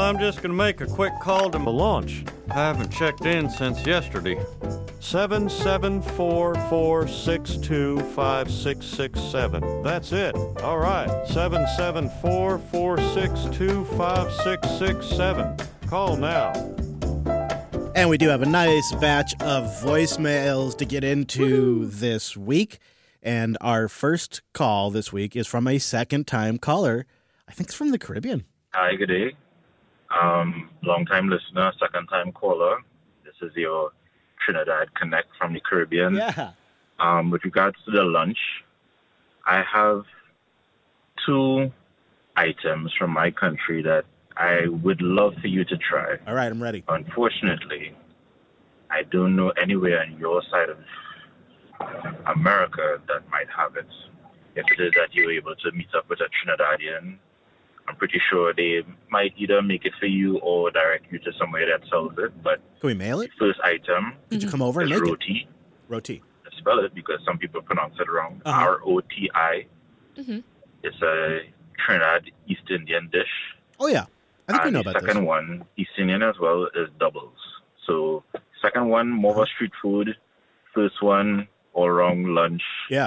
I'm just going to make a quick call to the launch. I haven't checked in since yesterday. 774-462-5667. That's it. All right. 774-462-5667. Call now. And we do have a nice batch of voicemails to get into this week. And our first call this week is from a second-time caller. I think it's from the Caribbean. Hi, good day. Long-time listener, second-time caller. This is your Trinidad Connect from the Caribbean. Yeah. With regards to the lunch, I have 2 items from my country that I would love for you to try. All right, I'm ready. Unfortunately, I don't know anywhere on your side of America that might have it. If it is that you're able to meet up with a Trinidadian, I'm pretty sure they might either make it for you or direct you to somewhere that sells it. But can we mail it? First item. Could you come over and is make roti. it? Roti. Spell it because some people pronounce it wrong. R-O-T-I. Mm-hmm. It's a Trinidad East Indian dish. Oh, yeah. I think we know about this. The second one, East Indian as well, is doubles. So second one, more of a street food. First one, all-round lunch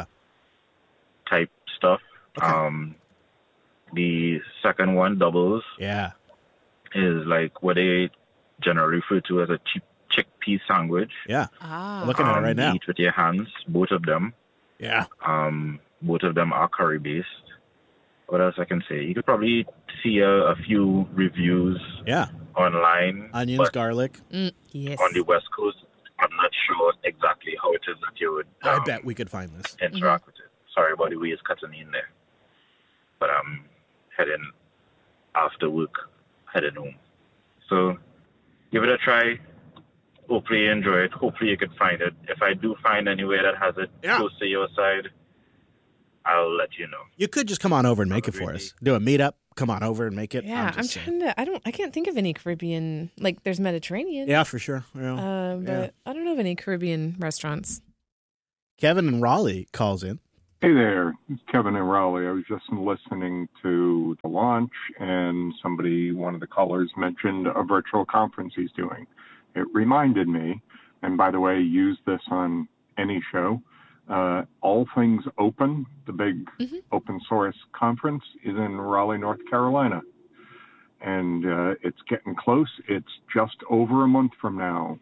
type stuff. Okay. The second one, doubles, is like what they generally refer to as a cheap chickpea sandwich. Yeah. I'm looking at it right now. You eat with your hands, both of them. Yeah. Both of them are curry-based. What else I can say? You could probably see a few reviews online. Onions, garlic. Yes. On the West Coast, I'm not sure exactly how it is that you would I bet we could find this. interact with it. Sorry about the way it's cutting in there. But I'm heading after work, heading home. So give it a try. Hopefully you enjoy it. Hopefully you can find it. If I do find anywhere that has it close to your side, I'll let you know. You could just come on over and make it for us. Do a meetup. Come on over and make it. Yeah, I'm trying to. I can't think of any Caribbean. Like, there's Mediterranean. Yeah, for sure. Yeah. But I don't know of any Caribbean restaurants. Kevin in Raleigh calls in. Hey there, it's Kevin in Raleigh. I was just listening to the launch, and one of the callers mentioned a virtual conference he's doing. It reminded me, and by the way, use this on any show. All Things Open, the big open source conference, is in Raleigh, North Carolina. And it's getting close. It's just over a month from now.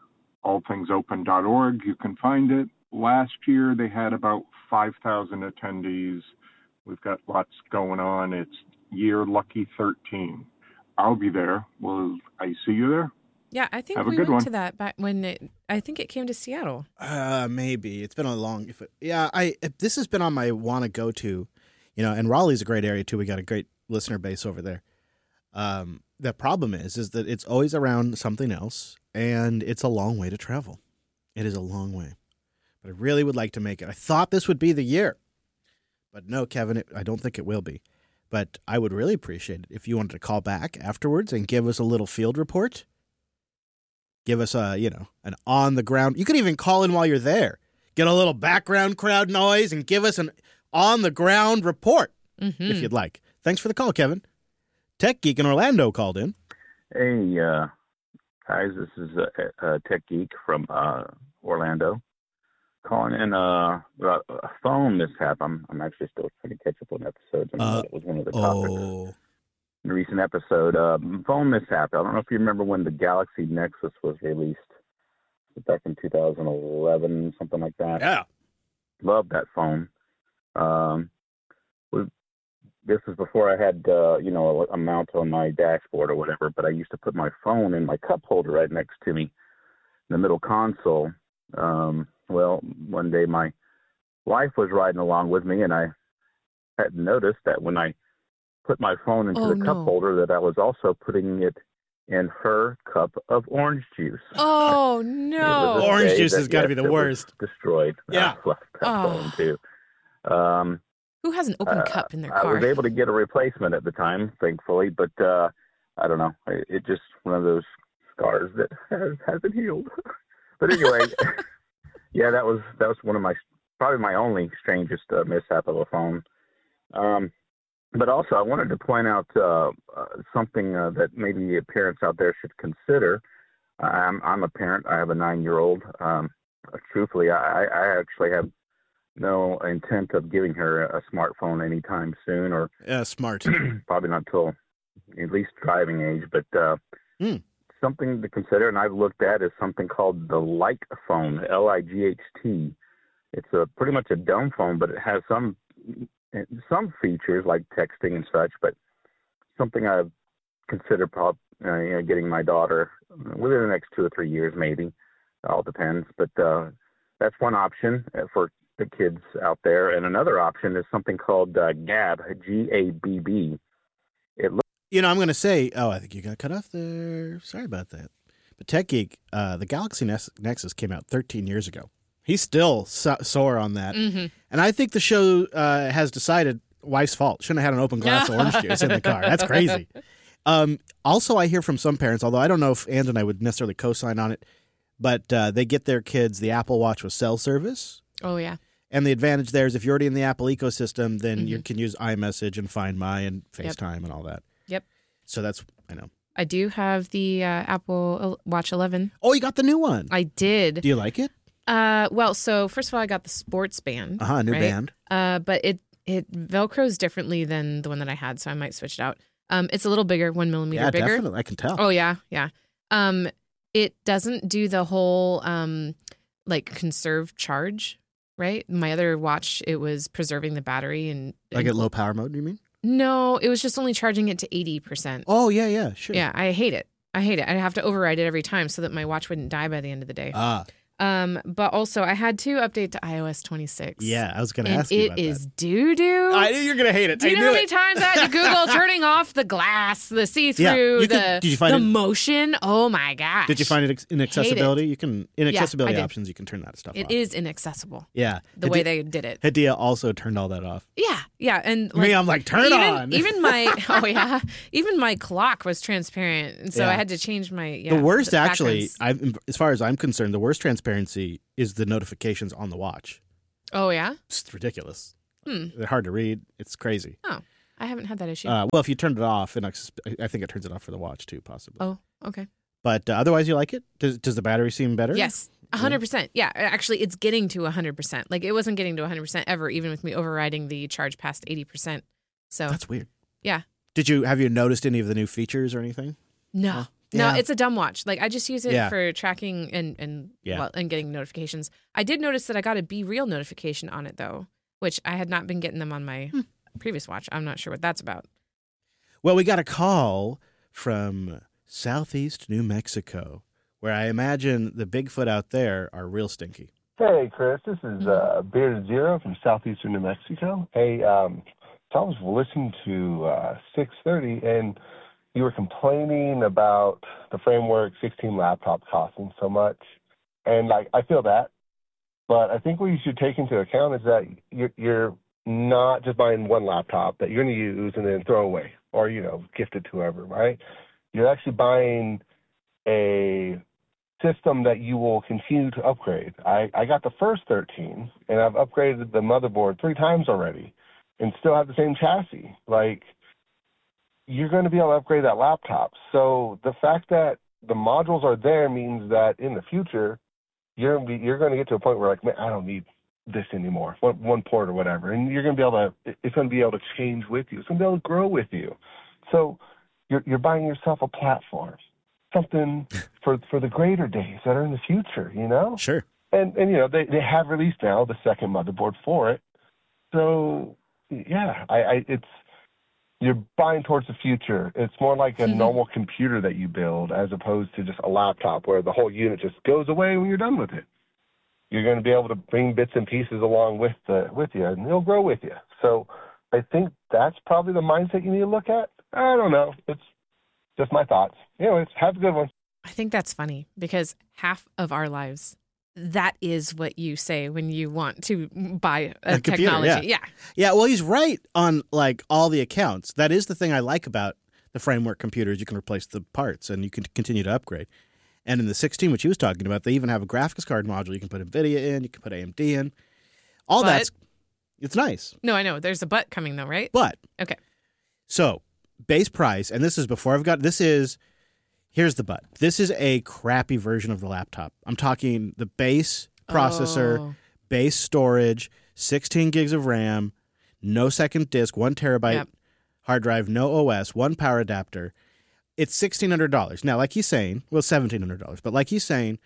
allthingsopen.org, you can find it. Last year, they had about 5,000 attendees. We've got lots going on. It's year lucky 13. I'll be there. Will I see you there? Yeah, I think Have a we good went one. to that back when I think it came to Seattle. Maybe. It's been a long... this has been on my wanna go to, and Raleigh's a great area too. We got a great listener base over there. The problem is that it's always around something else, and it's a long way to travel. It is a long way. But I really would like to make it. I thought this would be the year. But no, Kevin, I don't think it will be. But I would really appreciate it if you wanted to call back afterwards and give us a little field report. Give us an on-the-ground. You could even call in while you're there. Get a little background crowd noise and give us an on-the-ground report if you'd like. Thanks for the call, Kevin. Tech Geek in Orlando called in. Hey, guys, this is Tech Geek from Orlando. Calling in about a phone mishap. I'm actually still trying to catch up on episodes. I know that was one of the topics in a recent episode. Phone mishap. I don't know if you remember when the Galaxy Nexus was released back in 2011, something like that. Yeah. Loved that phone. This was before I had, a mount on my dashboard or whatever, but I used to put my phone in my cup holder right next to me in the middle console. Well, one day my wife was riding along with me, and I had noticed that when I put my phone into the cup holder, that I was also putting it in her cup of orange juice. Oh, no. Orange juice has got to be the worst. Destroyed. Yeah. I left that phone, too. Who has an open cup in their car? I was able to get a replacement at the time, thankfully, but I don't know. It just one of those scars that hasn't healed. But anyway, yeah, that was one of probably my only strangest mishap of a phone. But also, I wanted to point out something that maybe parents out there should consider. I'm a parent. I have a 9-year-old. Truthfully, I actually have no intent of giving her a smartphone anytime soon, or smart. probably not till at least driving age. But something to consider, and I've looked at, is something called the Light phone, Light. It's pretty much a dumb phone, but it has some features like texting and such. But something I've considered getting my daughter within the next 2 or 3 years, maybe. It all depends. But that's one option for the kids out there. And another option is something called Gabb, Gabb. I'm going to say, I think you got cut off there. Sorry about that. But Tech Geek, the Galaxy Nexus came out 13 years ago. He's still sore on that. Mm-hmm. And I think the show has decided wife's fault. Shouldn't have had an open glass of orange juice in the car. That's crazy. Also, I hear from some parents, although I don't know if Ann and I would necessarily co-sign on it, but they get their kids the Apple Watch with cell service. Oh, yeah. And the advantage there is if you're already in the Apple ecosystem, then you can use iMessage and Find My and FaceTime and all that. Yep. So that's, I know. I do have the Apple Watch 11. Oh, you got the new one. I did. Do you like it? Well, so first of all, I got the sports band. New band. But it Velcros differently than the one that I had, so I might switch it out. It's a little bigger, 1 millimeter bigger. Yeah, definitely. I can tell. Oh, yeah. It doesn't do the whole, conserve charge, right? My other watch, it was preserving the battery. And Like at low power mode, you mean? No, it was just only charging it to 80%. Oh, yeah, sure. Yeah, I hate it. I have to override it every time so that my watch wouldn't die by the end of the day. But also, I had to update to iOS 26. Yeah, I was going to ask you about that. It is doo-doo. I knew you were going to hate it. Do you know how many times I had to Google turning off the glass, the see-through, did you find the motion? Oh, my gosh. Did you find it in accessibility? In accessibility I options, you can turn that stuff off. It is inaccessible. Yeah. The way they did it. Hadia also turned all that off. Yeah. And Me, I'm like, turn on. Even my, even my clock was transparent. And so I had to change my, The worst, actually, as far as I'm concerned, the worst transparency is the notifications on the watch. Oh, yeah? It's ridiculous. They're hard to read. It's crazy. Oh, I haven't had that issue. Well, if you turned it off, and I think it turns it off for the watch too, possibly. Oh, okay. But otherwise, you like it? Does the battery seem better? Yes, 100%. Yeah, actually, it's getting to 100%. Like, it wasn't getting to 100% ever, even with me overriding the charge past 80%. So that's weird. Yeah. Have you noticed any of the new features or anything? No. No, it's a dumb watch. Like, I just use it for tracking and getting notifications. I did notice that I got a Be Real notification on it, though, which I had not been getting them on my previous watch. I'm not sure what that's about. Well, we got a call from Southeast New Mexico, where I imagine the Bigfoot out there are real stinky. Hey, Chris. This is Bearded Zero from Southeastern New Mexico. Hey, so I was listening to 630, and you were complaining about the Framework 16 laptop costing so much. And, I feel that. But I think what you should take into account is that you're not just buying one laptop that you're going to use and then throw away or, gift it to whoever, right? You're actually buying a system that you will continue to upgrade. I got the first 13, and I've upgraded the motherboard 3 times already and still have the same chassis. You're going to be able to upgrade that laptop. So the fact that the modules are there means that in the future, you're going to get to a point where, man, I don't need this anymore, one port or whatever. And you're going to be able to, it's going to be able to change with you. It's going to be able to grow with you. So you're buying yourself a platform, something for the greater days that are in the future, Sure. And they have released now the second motherboard for it. So, yeah, you're buying towards the future. It's more like a normal computer that you build as opposed to just a laptop where the whole unit just goes away when you're done with it. You're going to be able to bring bits and pieces along with you, and it'll grow with you. So I think that's probably the mindset you need to look at. I don't know. It's just my thoughts. Anyways, have a good one. I think that's funny because half of our lives, that is what you say when you want to buy a technology. Computer, yeah. Well, he's right on all the accounts. That is the thing I like about the Framework computers. You can replace the parts and you can continue to upgrade. And in the 16, which he was talking about, they even have a graphics card module. You can put NVIDIA in. You can put AMD in. It's nice. No, I know. There's a but coming though, right? But. Okay. So base price, and this is before I've got, here's the but. This is a crappy version of the laptop. I'm talking the base processor, base storage, 16 gigs of RAM, no second disk, 1 terabyte hard drive, no OS, 1 power adapter. It's $1,600. Now, like he's saying, well, $1,700, but like he's saying,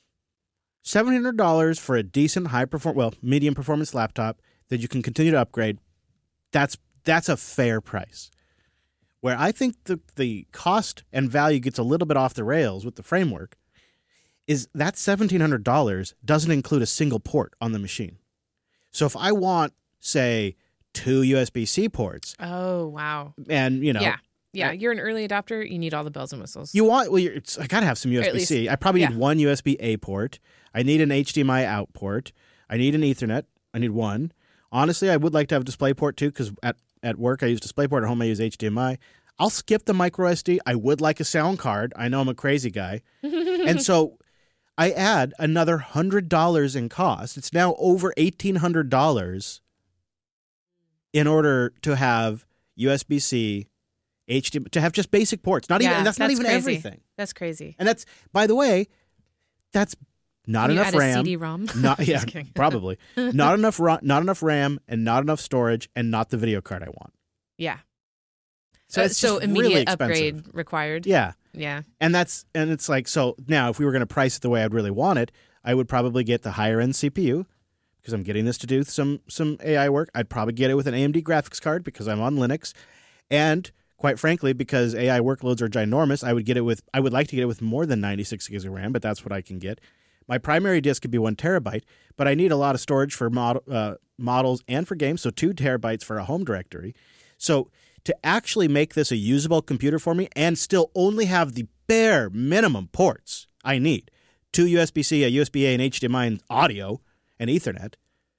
$1,700 for a decent medium performance laptop that you can continue to upgrade. That's a fair price. Where I think the cost and value gets a little bit off the rails with the framework is that $1,700 doesn't include a single port on the machine. So if I want, say, 2 USB-C ports. Oh, wow. And, Yeah, you're an early adopter. You need all the bells and whistles. I got to have some USB-C. I probably need one USB-A port. I need an HDMI out port. I need an Ethernet. I need one. Honestly, I would like to have a DisplayPort too, because at work I use DisplayPort. At home I use HDMI. I'll skip the micro SD. I would like a sound card. I know I'm a crazy guy. And so I add another $100 in cost. It's now over $1,800 in order to have USB-C, HDMI, to have just basic ports. Not even, and that's not even crazy. Everything. That's crazy. And that's, by the way, that's not enough RAM. A CD-ROM? Probably. Not enough RAM and not enough storage and not the video card I want. Yeah. So it's so immediate really upgrade required. Yeah. Yeah. And it's like, so now if we were going to price it the way I'd really want it, I would probably get the higher end CPU because I'm getting this to do some AI work. I'd probably get it with an AMD graphics card because I'm on Linux. And quite frankly, because AI workloads are ginormous, I would like to get it with more than 96 gigs of RAM, but that's what I can get. My primary disk could be 1 terabyte, but I need a lot of storage for models and for games, so 2 terabytes for a home directory. So to actually make this a usable computer for me and still only have the bare minimum ports I need, 2 USB-C, a USB-A, and HDMI, and audio, and Ethernet,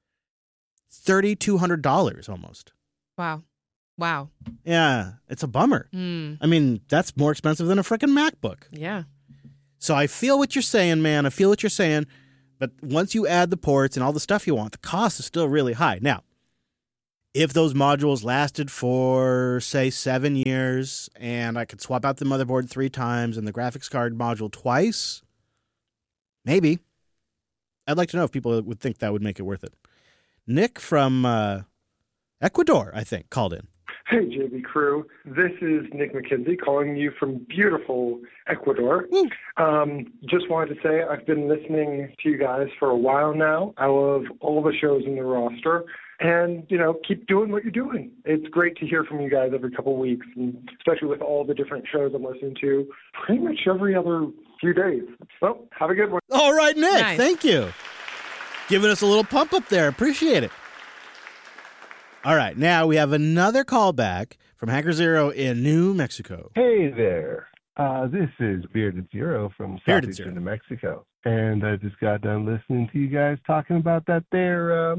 $3,200 almost. Wow. Yeah, it's a bummer. I mean, that's more expensive than a freaking MacBook. Yeah. So I feel what you're saying, man. I feel what you're saying. But once you add the ports and all the stuff you want, the cost is still really high. Now, if those modules lasted for, say, 7 years and I could swap out the motherboard 3 times and the graphics card module twice, maybe. I'd like to know if people would think that would make it worth it. Nick from Ecuador, I think, called in. Hey, JB Crew. This is Nick McKenzie calling you from beautiful Ecuador. Just wanted to say I've been listening to you guys for a while now. I love all the shows in the roster. And, keep doing what you're doing. It's great to hear from you guys every couple of weeks, and especially with all the different shows I'm listening to pretty much every other few days. Well, have a good one. All right, Nick. Nice. Thank you. Giving us a little pump up there. Appreciate it. All right, now we have another call back from Hacker Zero in New Mexico. Hey there. This is Bearded Zero from Southeastern New Mexico. And I just got done listening to you guys talking about that there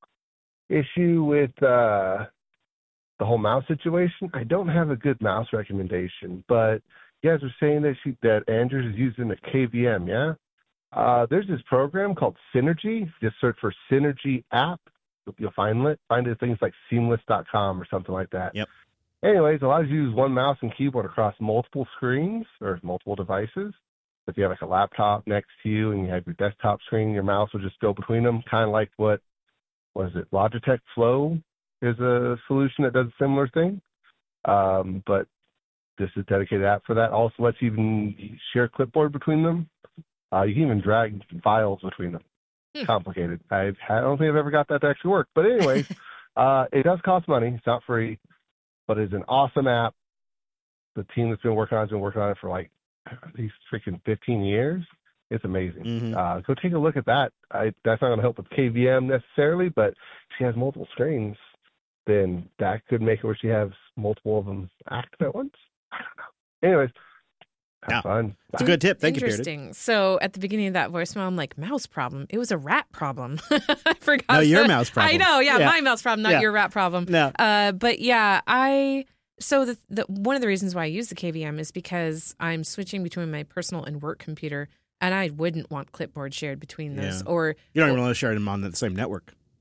issue with the whole mouse situation. I don't have a good mouse recommendation, but you guys are saying that Andrews is using a KVM, yeah? There's this program called Synergy. Just search for Synergy app. You'll find it at things like seamless.com or something like that. Yep. Anyways, it allows you to use one mouse and keyboard across multiple screens or multiple devices. If you have like a laptop next to you and you have your desktop screen, your mouse will just go between them, kind of like what is it? Logitech Flow is a solution that does a similar thing. But this is a dedicated app for that. Also lets you even share clipboard between them. You can even drag files between them. Complicated. I don't think I've ever got that to actually work. But anyways, it does cost money. It's not free, but it's an awesome app. The team that's been working on it has been working on it for like at least freaking 15 years. It's amazing. Mm-hmm. Go take a look at that. That's not going to help with KVM necessarily, but if she has multiple screens, then that could make it where she has multiple of them active at once. I don't know. Anyways, have fun. It's a good tip. Thank you, Bearded. Interesting. So at the beginning of that voicemail, I'm like, mouse problem. It was a rat problem. I forgot. No, your mouse problem. I know. Yeah, my mouse problem, not your rat problem. No. But yeah, so the one of the reasons why I use the KVM is because I'm switching between my personal and work computer, and I wouldn't want clipboard shared between those. Yeah. Or you don't even want to share them on the same network.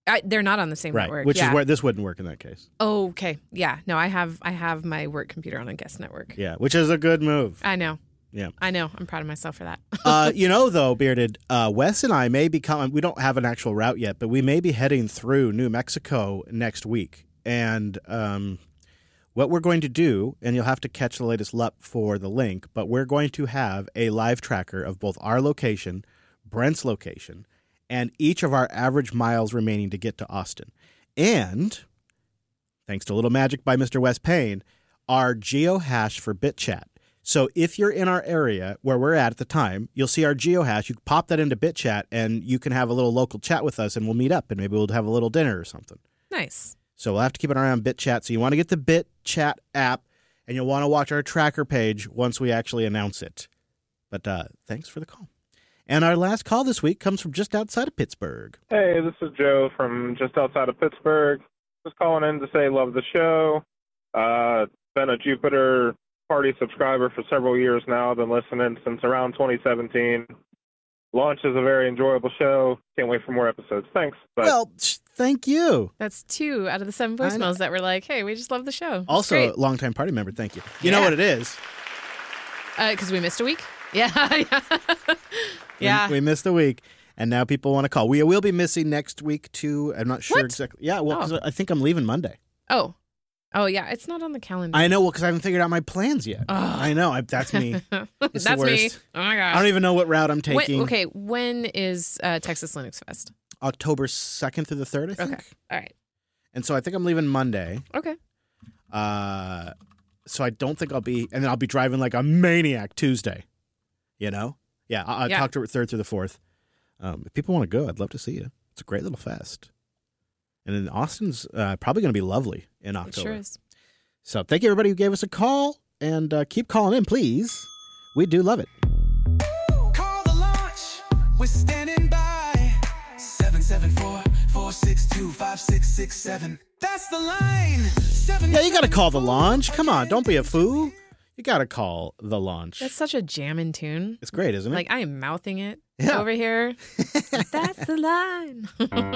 They're not on the same network. Which is where this wouldn't work in that case. Oh, okay. Yeah. No, I have my work computer on a guest network. Yeah, which is a good move. I know. Yeah. I know. I'm proud of myself for that. Though, Bearded, Wes and I may be we don't have an actual route yet, but we may be heading through New Mexico next week. And what we're going to do, and you'll have to catch the latest LUP for the link, but we're going to have a live tracker of both our location, Brent's location, and each of our average miles remaining to get to Austin. And, thanks to a little magic by Mr. Wes Payne, our geohash for BitChat. So if you're in our area where we're at the time, you'll see our geohash. You pop that into BitChat, and you can have a little local chat with us, and we'll meet up, and maybe we'll have a little dinner or something. Nice. So we'll have to keep an eye on BitChat. So you want to get the BitChat app, and you'll want to watch our tracker page once we actually announce it. But thanks for the call. And our last call this week comes from just outside of Pittsburgh. Hey, this is Joe from just outside of Pittsburgh. Just calling in to say love the show. Been a Jupiter Party subscriber for several years now. Been listening since around 2017. Launch is a very enjoyable show. Can't wait for more episodes. Thanks. Bye. Well, thank you. That's 2 out of the 7 voicemails that were like, hey, we just love the show. That's also, great. A longtime party member. Thank you. You know what it is? Because we missed a week? Yeah. Yeah. We missed a week, and now people want to call. We will be missing next week, too. I'm not sure exactly. Yeah, well, because I think I'm leaving Monday. Oh, yeah. It's not on the calendar. I know, because I haven't figured out my plans yet. I know. That's me. It's That's the worst. me. Oh, my gosh. I don't even know what route I'm taking. When is Texas Linux Fest? October 2nd through the 3rd, I think. Okay. All right. And so I think I'm leaving Monday. Okay. So I don't think I'll be, and then I'll be driving like a maniac Tuesday. You know? Yeah, I'll talk to her 3rd through the 4th. If people want to go, I'd love to see you. It's a great little fest. And then Austin's probably going to be lovely in October. It sure is. So thank you, everybody who gave us a call, and keep calling in, please. We do love it. Call the launch. We're standing by. 774-462-5667. That's the line. Yeah, you got to call the launch. Come on, don't be a fool. You got to call the launch. That's such a jammin' tune. It's great, isn't it? Like, I am mouthing it over here. That's the line.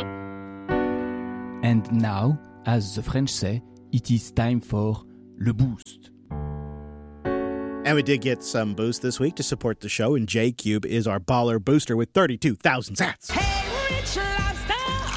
And now, as the French say, it is time for le boost. And we did get some boost this week to support the show, and J-Cube is our baller booster with 32,000 sats. Hey, Rich Lobster.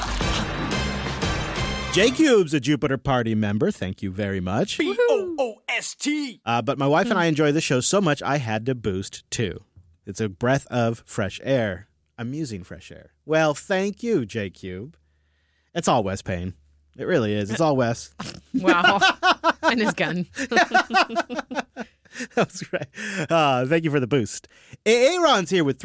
J-Cube's a Jupiter Party member. Thank you very much. BOOST. But my wife and I enjoy the show so much, I had to boost, too. It's a breath of fresh air. Amusing fresh air. Well, thank you, J-Cube. It's all Wes Payne. It really is. It's all Wes. Wow. And his gun. That's right. Thank you for the boost. Aaron's here with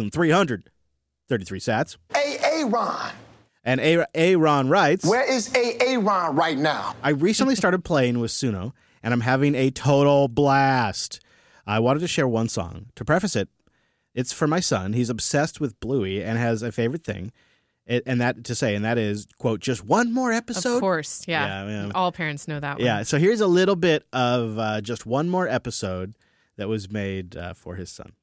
3,333 sats. Aaron. And Aaron writes, Where is Aaron right now? I recently started playing with Suno, and I'm having a total blast. I wanted to share one song. To preface it, it's for my son. He's obsessed with Bluey and has a favorite thing. And that is, quote, just one more episode. Of course, yeah. All parents know that one. Yeah, so here's a little bit of just one more episode that was made for his son.